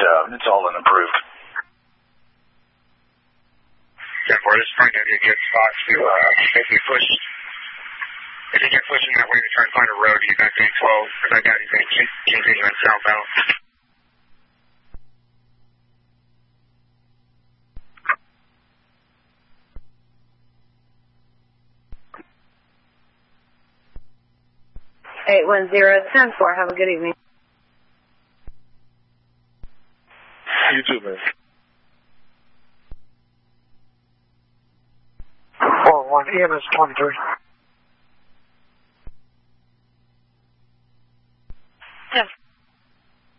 it's all unimproved. 10-4, this is Frank. That'd be a good spot to basically push. If you get pushing that way to try and find a road to get back to 812, because I doubt he's going to continue southbound. Eight 10-4. Have a good evening. You too, man. 4-1, EMS 23.